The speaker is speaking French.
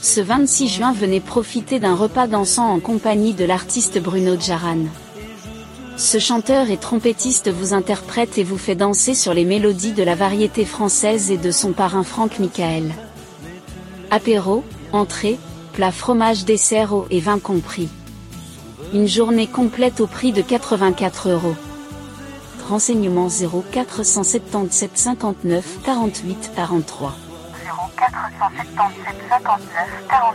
Ce 26 juin, venez profiter d'un repas dansant en compagnie de l'artiste Bruno Djaran. Ce chanteur et trompettiste vous interprète et vous fait danser sur les mélodies de la variété française et de son parrain Franck Michael. Apéro, entrée, plat, fromage, dessert, eau et vin compris. Une journée complète au prix de 84 €. Renseignements 0477 59 48 43. 0477 59 48